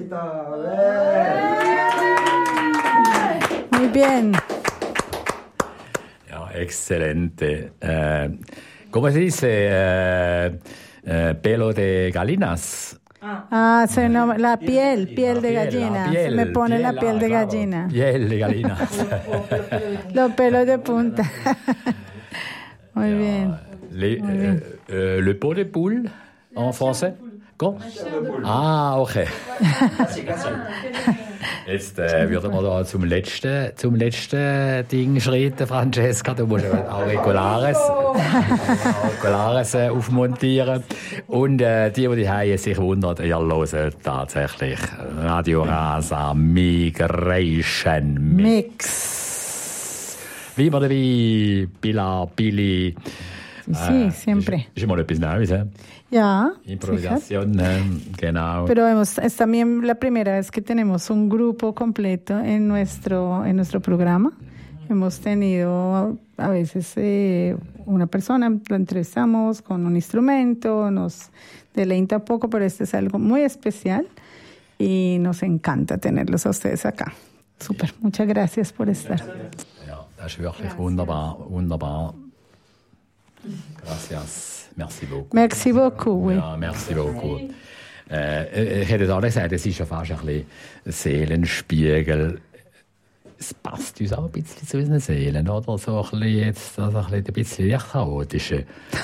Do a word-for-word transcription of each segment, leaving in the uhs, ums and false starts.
Rosita. Muy bien. Ja, excelente. Eh, ¿Cómo se dice? Eh, eh, pelo de gallinas. Ah, se no, la piel, piel de La gallina. piel, Se me pone piel, la piel ah, de claro. gallina. Piel de gallina. Los pelos de punta. Muy bien. Les, Muy bien. euh, euh, le pot de poule en français? Quoi? Ah, okay. Jetzt äh, würden wir da zum letzten, zum letzten Ding schreiten, Francesca. Du musst Auriculares, Auriculares äh, aufmontieren. Und äh, die, die die sich wundern, ihr hört tatsächlich Radio Rasa Migration Mix. Wie immer dabei, Pila, Pili. Sí, sí, siempre. Ist, ist mal etwas Neues, eh? Ya. Improvisación, eh, genau. Pero hemos, es también la primera vez que tenemos un grupo completo en nuestro, en nuestro programa. Hemos tenido a veces eh, una persona, la entrevistamos con un instrumento, nos deleita un poco, pero este es algo muy especial y nos encanta tenerlos a ustedes acá. Super, muchas gracias por estar. Ja, das ist wirklich wunderbar, wunderbar. Gracias, merci beaucoup. Merci beaucoup, oui. Ja, merci beaucoup. Äh, ich hätte auch gesagt, es ist ja fast ein bisschen ein Seelenspiegel. Es passt uns auch ein bisschen zu unseren Seelen, oder? So ein bisschen jetzt, also ein bisschen leicht chaotische.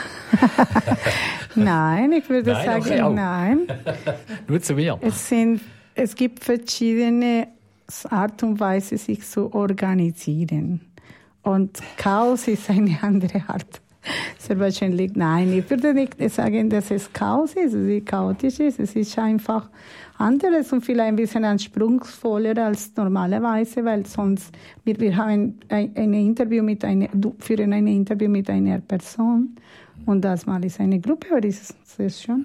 Nein, ich würde Nein, sagen, okay, auch. nein. Nur zu mir. Es, sind, es gibt verschiedene Art und Weise, sich zu organisieren. Und Chaos ist eine andere Art. Sehr wahrscheinlich, nein, ich würde nicht sagen, dass es Chaos ist, es ist chaotisch ist, es ist einfach anderes und vielleicht ein bisschen anspruchsvoller als normalerweise, weil sonst, wir, wir haben ein, ein Interview mit einer, führen ein Interview mit einer Person und das mal ist eine Gruppe, aber das ist sehr schön.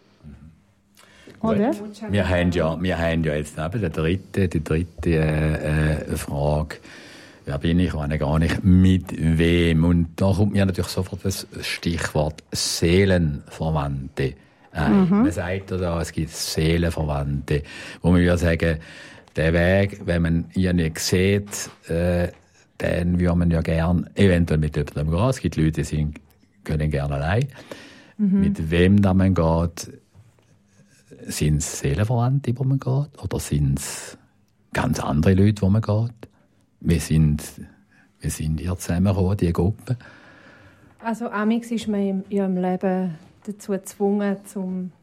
Oder? Wir haben ja, wir haben ja jetzt eben die dritte, die dritte äh, Frage. Wer bin ich, wann gar nicht, mit wem? Und da kommt mir natürlich sofort das Stichwort Seelenverwandte ein. Mhm. Man sagt ja, es gibt Seelenverwandte, wo man würde sagen, der Weg, wenn man ihn nicht sieht, äh, dann würde man ja gern eventuell mit jemandem gehen. Es gibt Leute, die sind, können gerne allein. Mhm. Mit wem da man geht, sind es Seelenverwandte, wo man geht? Oder sind es ganz andere Leute, wo man geht? Wir sind, wir sind hier zusammengekommen, diese Gruppe. Also amix ist man im, ja, im Leben dazu gezwungen, um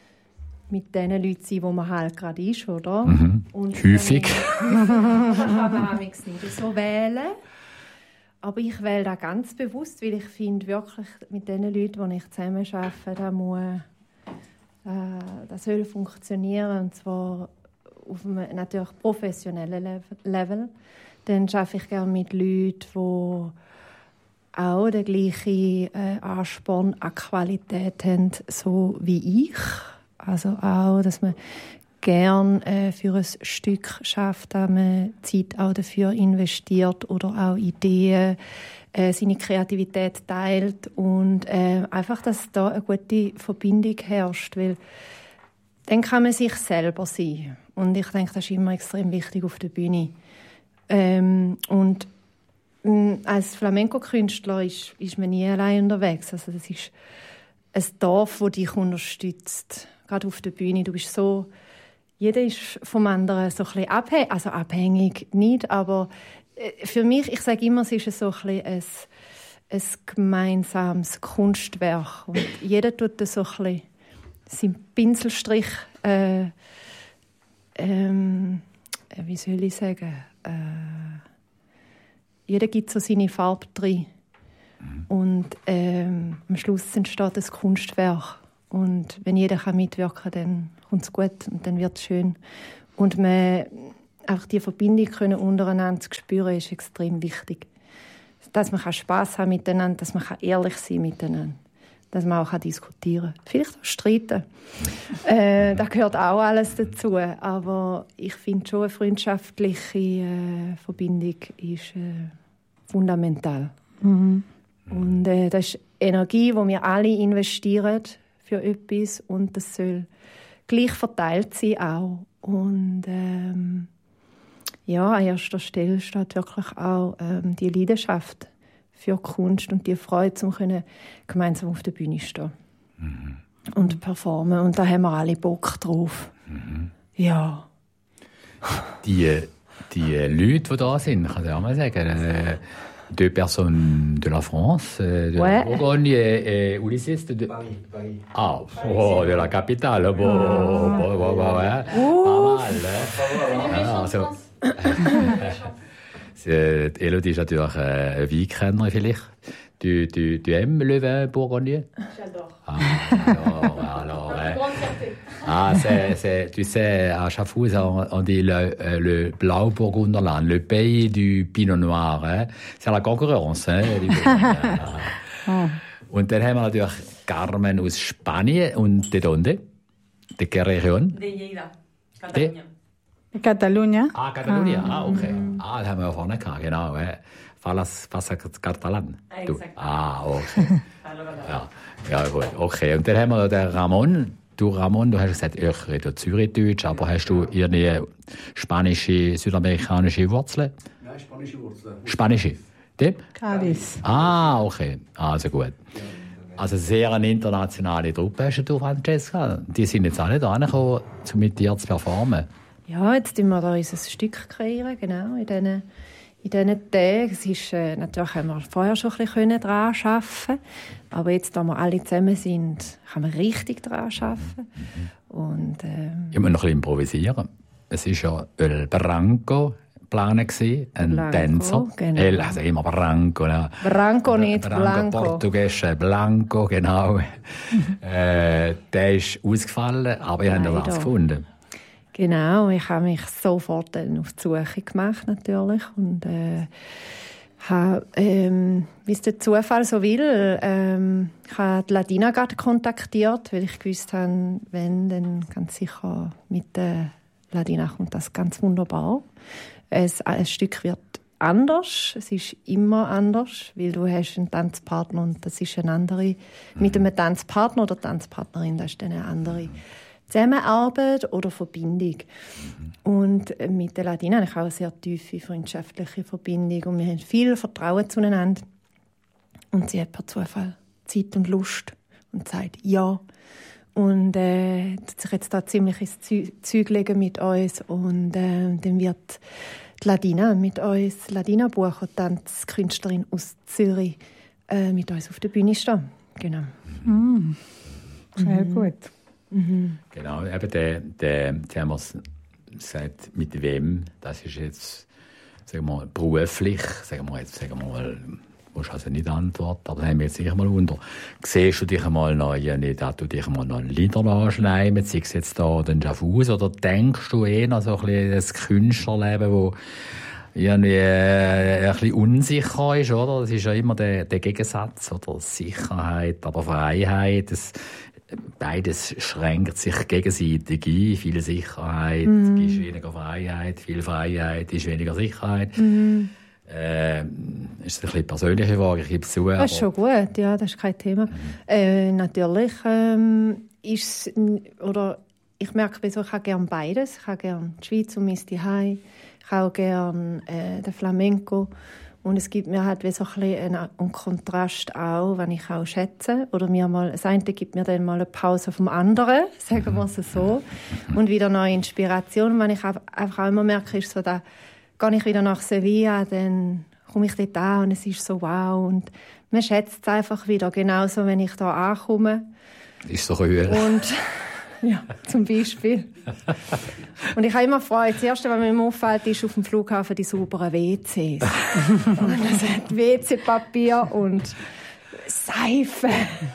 mit den Leuten zu sein, wo man halt gerade ist, oder? Mhm. Und häufig. Man kann man amix nicht so wählen. Aber ich wähle das ganz bewusst, weil ich finde wirklich, mit den Leuten, die ich zusammen arbeite, da muss, äh, das soll funktionieren, und zwar auf einem natürlich professionellen Level. Dann arbeite ich gerne mit Leuten, die auch den gleichen äh, Ansporn an Qualität haben, so wie ich. Also auch, dass man gerne äh, für ein Stück schafft, dass man Zeit auch dafür investiert oder auch Ideen, äh, seine Kreativität teilt und äh, einfach, dass da eine gute Verbindung herrscht, weil dann kann man sich selber sein. Und ich denke, das ist immer extrem wichtig auf der Bühne. Ähm, und mh, als Flamenco-Künstler ist, ist man nie allein unterwegs. Also das ist ein Dorf, das dich unterstützt. Gerade auf der Bühne. Du bist so, jeder ist vom anderen so ein bisschen abhängig. Also abhängig nicht, aber für mich, ich sage immer, es ist so ein, ein, ein gemeinsames Kunstwerk. Und jeder tut das so ein bisschen seinen Pinselstrich, äh, ähm, wie soll ich sagen, äh, jeder gibt so seine Farbe drin. Mhm. Und ähm, am Schluss entsteht das Kunstwerk. Und wenn jeder kann mitwirken kann, dann kommt es gut und dann wird es schön. Und man, auch die Verbindung können untereinander zu spüren, ist extrem wichtig. Dass man Spass haben miteinander, dass man ehrlich sein miteinander, dass man auch diskutieren kann. Vielleicht auch streiten. äh, das gehört auch alles dazu. Aber ich finde schon, eine freundschaftliche äh, Verbindung ist äh, fundamental. Mhm. Und äh, das ist Energie, die wir alle investieren für etwas. Und das soll gleich verteilt sein auch. Und ähm, ja, an erster Stelle steht wirklich auch ähm, die Leidenschaft für Kunst und die Freude, um gemeinsam auf der Bühne zu stehen mhm. und performen. Und da haben wir alle Bock drauf. Mhm. Ja. Die, die Leute, die da sind, kann ich auch mal sagen, äh, deux personnes de la France, euh, de ouais. la Bourgogne et, et Ulysses de... Paris, Paris. Ah, oh, de la capitale. Bon, oh. bon, bon, bon, ouais. Oh. Pas mal. Hein? Also, Elodie ist natürlich äh, ein Weinkenner vielleicht. Du, du, tu aimes le vin bourgognais? J'adore. Ah, alors, alors, ouais. Ah, c'est, c'est, tu sais, à chaque fois, on, on dit le, le blau Burgunderland, le pays du Pinot Noir. Hein? C'est la concurrence. Hein, oh. Und dann haben wir natürlich Carmen aus Spanien und de donde? De qué región? De Lleida, Catalunya. De Catalunya? Ah, Catalunya. Ah, ah okay. Ah, das haben wir ja vorne gehabt, genau. Falas, Fasa Catalan. Ah, okay. ja, ja, gut. Okay. Und dann haben wir den Ramon. Du, Ramon, du hast gesagt, ich rede Zürichdeutsch, aber hast du irgendwie spanische, südamerikanische Wurzeln? Nein, spanische Wurzeln. Spanische? Die? Cádiz. Ah, okay. Also gut. Also sehr eine internationale Truppe hast du, Francesca. Die sind jetzt alle da angekommen, um mit dir zu performen. Ja, jetzt kreieren wir da unser Stück kreieren, genau, in diesen, in diesen Tagen. Es ist, äh, natürlich haben wir vorher schon ein bisschen daran arbeiten, aber jetzt, da wir alle zusammen sind, kann man richtig daran arbeiten. Und, ähm, ich muss noch ein bisschen improvisieren. Es war ja El Branco geplant, ein Blanco, Tänzer. Genau. El, also immer Branco. Ne? Branco, nicht Branco, Blanco. Portugiesisch, Blanco, genau. äh, der ist ausgefallen, aber ich habe das gefunden. Genau, ich habe mich sofort dann auf die Suche gemacht, natürlich. Und äh, habe, ähm, wie es der Zufall so will, ähm, ich habe die Ladina gerade kontaktiert, weil ich gewusst habe, wenn, dann ganz sicher mit der Ladina kommt das ganz wunderbar. Es, ein Stück wird anders, es ist immer anders, weil du hast einen Tanzpartner und das ist eine andere. Mit einem Tanzpartner oder Tanzpartnerin, das ist dann eine andere Zusammenarbeit oder Verbindung. Mhm. Und mit der Ladina habe ich auch eine sehr tiefe freundschaftliche Verbindung und wir haben viel Vertrauen zueinander. Und sie hat per Zufall Zeit und Lust und sagt ja. Und äh, hat sich jetzt da ziemlich ins Zeug legen mit uns und äh, dann wird die Ladina mit uns, Ladina Bucher, Tanzkünstlerin aus Zürich, äh, mit uns auf der Bühne stehen. Genau. Mm. Sehr mhm. gut. Mhm. Genau, eben der, der, der haben wir gesagt, mit wem, das ist jetzt, sagen wir mal, beruflich, sagen wir jetzt, sagen wir mal, musst also nicht antworten, aber dann haben wir jetzt sicher mal unter. Siehst du dich einmal noch, ja nicht, dass du dich mal noch Lieder anschneiden, sei es jetzt da den Schaffhaus, oder denkst du eher so ein bisschen das Künstlerleben, wo irgendwie äh, ein bisschen unsicher ist, oder? Das ist ja immer der, der Gegensatz, oder? Sicherheit, aber Freiheit, das, beides schränkt sich gegenseitig ein. Viel Sicherheit mm. ist weniger Freiheit, viel Freiheit ist weniger Sicherheit. Mm. Äh, ist eine bisschen persönliche Frage, ich gebe es zu. Das ist schon gut, ja, das ist kein Thema. Mm. Äh, natürlich ähm, ist oder ich merke, ich habe gerne beides. Ich habe gerne die Schweiz und mein Zuhause. Ich habe auch gerne äh, den Flamenco. Und es gibt mir halt wie so ein bisschen einen, einen Kontrast auch, wenn ich auch schätze. Oder mir mal, das eine gibt mir dann mal eine Pause vom anderen, sagen wir es so. Und wieder neue Inspiration. Wenn ich einfach auch immer merke, ist so, da gehe ich wieder nach Sevilla, dann komme ich dort an und es ist so wow. Und man schätzt es einfach wieder. Genauso, wenn ich da ankomme. Ist so kühl. Und ja, zum Beispiel. Und ich habe immer Freude. Das Erste, was mir immer auffällt, ist auf dem Flughafen die sauberen W Cs. Und das hat W C-Papier und Seife.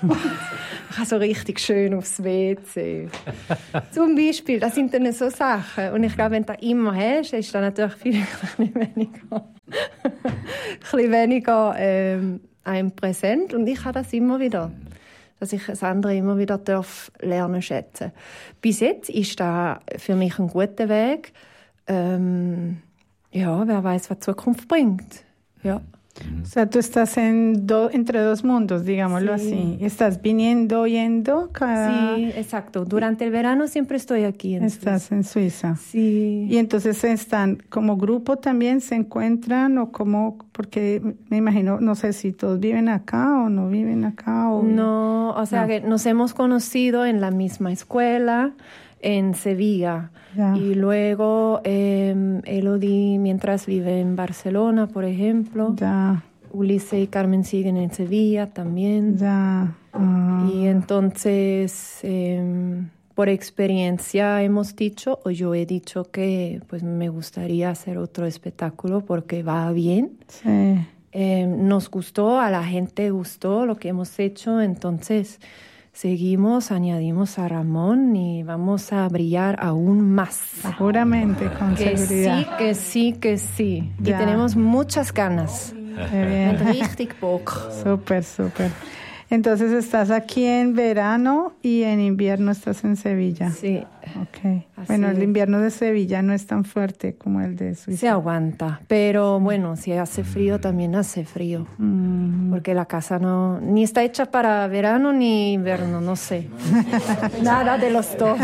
Ich habe so richtig schön aufs W C. Zum Beispiel, das sind dann so Sachen. Und ich glaube, wenn du das immer hast, ist das natürlich vielleicht ein bisschen weniger, ein bisschen weniger ähm, einem präsent. Und ich habe das immer wieder. Dass ich das andere immer wieder darf lernen schätzen. Bis jetzt ist das für mich ein guter Weg. Ähm, ja, wer weiß, was die Zukunft bringt. Ja. O sea, tú estás en do, entre dos mundos, digámoslo Sí. así. Estás viniendo, yendo cada... Sí, exacto. Durante el verano siempre estoy aquí en Estás Suiza. en Suiza. Sí. Y entonces están como grupo también, se encuentran o como, porque me imagino, no sé si todos viven acá o no viven acá o... No, o sea No. que nos hemos conocido en la misma escuela en Sevilla. Ya. Y luego eh, Elodie, mientras vive en Barcelona, por ejemplo. Ya, Ulises y Carmen siguen en Sevilla también. ya. ah. Y entonces, eh, por experiencia hemos dicho, o yo he dicho que pues me gustaría hacer otro espectáculo porque va bien. Sí. Eh, nos gustó, a la gente gustó lo que hemos hecho, entonces seguimos, añadimos a Ramón y vamos a brillar aún más. Seguramente, con Que seguridad. sí, que sí, que sí. Ya. Y tenemos muchas ganas. Qué bien. Richtig Bock. Súper, súper. Entonces estás aquí en verano y en invierno estás en Sevilla. Sí, Ok. Así Bueno, el es. invierno de Sevilla no es tan fuerte como el de se Suiza. aguanta. Pero bueno, si hace frío, también hace frío. Mm. Porque la casa no ni está hecha para verano ni invierno, no sé. Nada de los dos.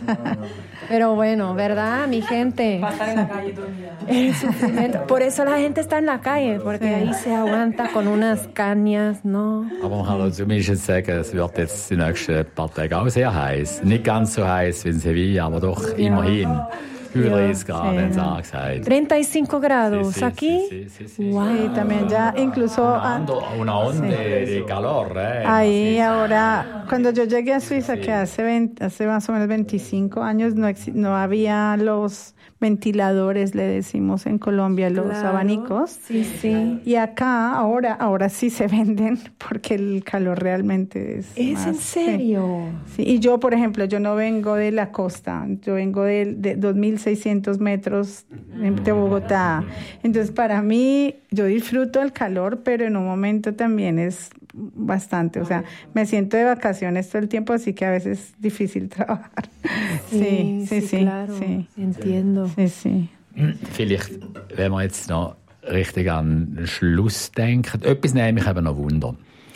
Pero bueno, ¿verdad, mi gente? Pasar en la calle todo el día. El sufrimiento. Por eso la gente está en la calle, porque ahí se aguanta con unas cañas, ¿no? Aber man kann also zumindest sagen, es wird jetzt die nächsten paar Tage auch sehr heiß. Nicht ganz so heiß wie in Sevilla, aber doch immerhin. dreißig Grad, sí, haben sie no. angesagt. treinta y cinco grados Sí, sí, aquí. sí, sí, sí. Wow. Y también ya incluso Una ah, onda, una onda de, de calor, eh. ahí ahora, cuando yo llegué a Suiza, que hace, veinte, hace más o menos veinticinco años, no, exi- no había los ventiladores, le decimos en Colombia, los Claro. abanicos. Sí, sí. Y acá ahora, ahora sí se venden porque el calor realmente es. ¿Es más, en sí. serio? Sí, y yo, por ejemplo, yo no vengo de la costa, yo vengo de, de dos mil seiscientos metros de Bogotá. Entonces, para mí, yo disfruto el calor, pero en un momento también es bastante. O sea, me siento de vacaciones todo el tiempo, así que a veces es difícil trabajar. Sí, sí, claro. Sí, Entiendo. sí, sí. Vielleicht, wenn wir jetzt noch richtig an den Schluss denken, etwas nehme mich eben noch Wunder.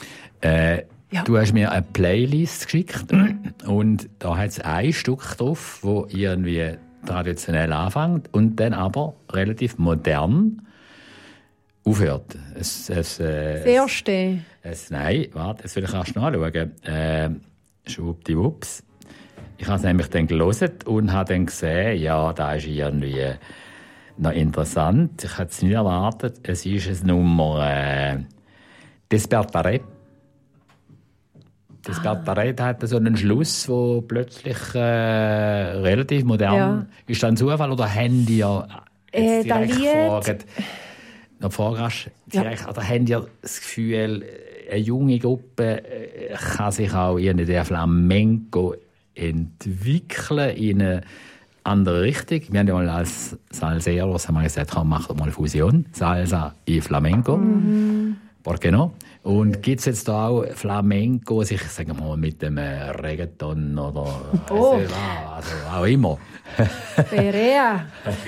Äh, Ja. Du hast mir eine Playlist geschickt und da hat es ein Stück drauf, wo irgendwie traditionell anfängt und dann aber relativ modern aufhört. Es, es, äh, Das erste. es, nein, warte, das will ich erst noch anschauen. Äh, Schwuppdiwupps. Ich habe es nämlich dann gelesen und habe dann gesehen, ja, da ist irgendwie noch interessant. Ich hätte es nicht erwartet. Es ist eine Nummer äh, Despertaré. Despertaré hat so einen Schluss, wo plötzlich äh, relativ modern Ja. ist. Das ein Zufall oder haben die ja Äh, jetzt da direkt liegt- gefragt, noch fragst, direkt, oder haben die das Gefühl, eine junge Gruppe äh, kann sich auch in der Flamenco entwickeln in eine andere Richtung. Wir haben ja mal als Salseros haben wir gesagt, komm, machen wir mal eine Fusion. Salsa und Flamenco. Mhm. ¿Por qué no? Und gibt es jetzt da auch Flamenco, sich, sagen wir mal, mit dem äh, Reggaeton oder Oh. also, also auch immer? Perea.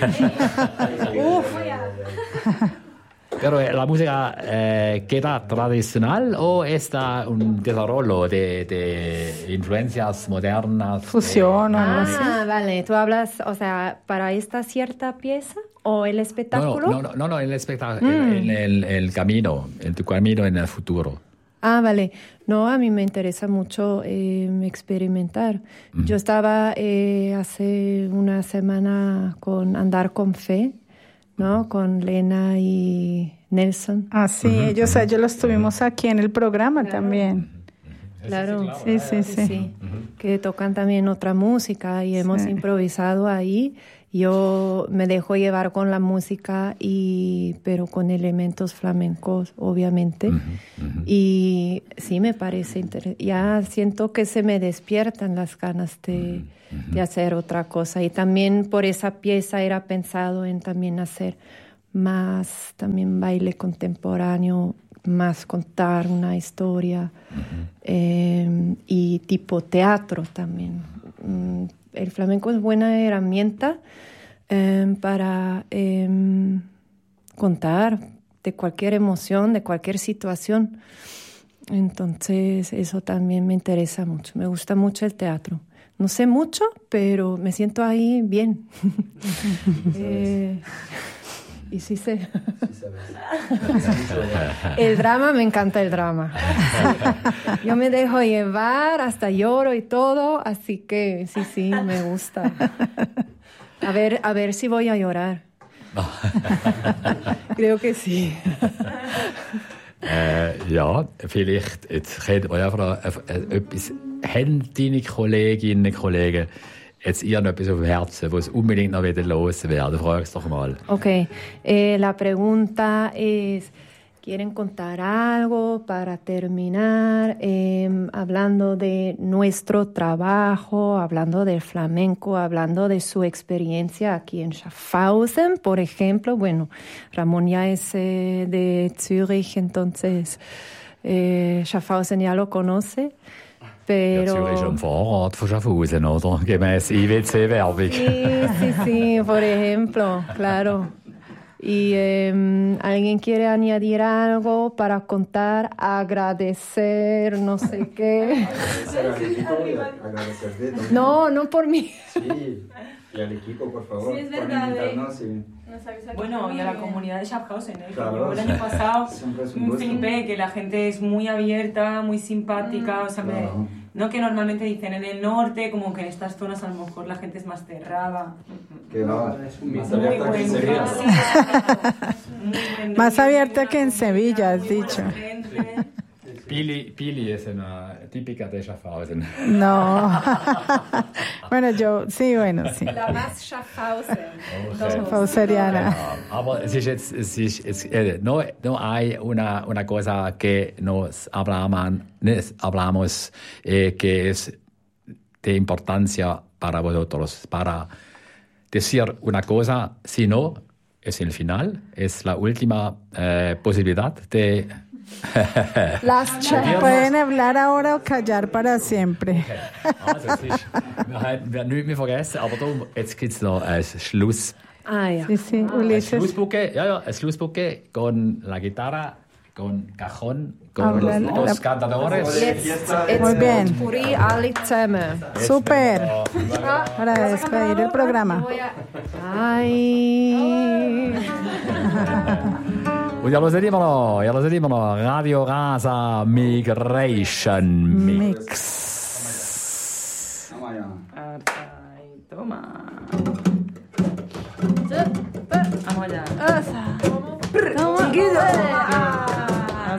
Pero eh, la música eh, queda tradicional o está un desarrollo de, de influencias modernas? Fusión o algo así. Ah, vale. Tú hablas, o sea, para esta cierta pieza o el No, espectáculo. no, no, no, no, en el espectáculo, en, en el, el camino, en tu camino en el futuro. Ah, vale. No, a mí me interesa mucho eh, experimentar. Yo estaba eh, hace una semana con Andar con Fe, ¿no? Con Lena y Nelson. Ah, sí, ellos, ellos los tuvimos aquí en el programa también. Claro, Sí, sí, sí. que tocan también otra música y hemos Sí. improvisado ahí. Yo me dejo llevar con la música, y, pero con elementos flamencos, obviamente. Y sí me parece interesante. Ya siento que se me despiertan las ganas de, de hacer otra cosa. Y también por esa pieza era pensado en también hacer más también baile contemporáneo, más contar una historia eh, y tipo teatro también. Mm, El flamenco es buena herramienta eh, para eh, contar de cualquier emoción, de cualquier situación. Entonces, eso también me interesa mucho. Me gusta mucho el teatro. No sé mucho, pero me siento ahí bien. eh, y sí sé. El drama, me encanta el drama. Sí. Yo me dejo llevar, hasta lloro y todo, así que sí, sí, me gusta. A ver, a ver si voy a llorar. Creo que sí. Äh, ja, vielleicht, jetzt könnt ihr einfach etwas, haben deine Kolleginnen und Kollegen jetzt irgendetwas auf dem Herzen, was unbedingt noch wieder loswerden? Frag es doch mal. Okay, eh, la pregunta es, ¿quieren contar algo para terminar? Eh, hablando de nuestro trabajo, hablando del flamenco, hablando de su experiencia aquí en Schaffhausen, por ejemplo. Bueno, Ramón ya es eh, de Zürich, entonces eh, Schaffhausen ya lo conoce. Pero... Ja, Zürich ist am Vorrat von Schaffhausen, oder? Gemäss I W C-Werbung. Sí, sí, sí, por ejemplo, claro. Y eh, alguien quiere añadir algo para contar, agradecer, no sé qué. No, no por mí. Sí, y al equipo, por favor. Sí, es por verdad, invitarnos y... Bueno, y a la comunidad de Schaffhausen, ¿eh? Claro, Yo el año pasado un flipé que la gente es muy abierta, muy simpática, o sea, claro. me, no que normalmente dicen en el norte, como que en estas zonas a lo mejor la gente es más cerrada. Que va, más Muy abierta que en buen Sevilla. Muy buen Más rollo, abierta muy que en buena Sevilla, has comida, muy dicho. buena gente. Pili, Pili es una típica de Schaffhausen. No. Bueno, yo, sí, bueno, sí. La más Schaffhausen. Schaffhauseriana. Ja, aber es ist jetzt, es ist, es, eh, no, no hay una, una cosa que nos hablaman, nos hablamos eh, que es de importancia para vosotros, para decir una cosa, si no, es el final, es la última eh, posibilidad de... Last chat. Pueden hablar ahora o callar para siempre. Also, es ist, wir haben wir haben nichts mehr vergessen, aber darum, jetzt gibt es noch ein Schluss. Ah, ya. Sí, sí, Ein Ulises. Schlussbuque, ja, ja, ein Schlussbuque con la guitarra, con cajón, con Habla- los dos la- cantadores. Jetzt, jetzt Muy bien. Puri alle zusammen. Super. Para despedir el programa. Ay. Und ja, hört immer noch, ja, hört immer noch Radio Rasa Migration Mix. Vamos allá. Ay, toma. Vamos allá.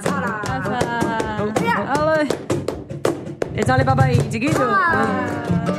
Échale, papá, y chiquito.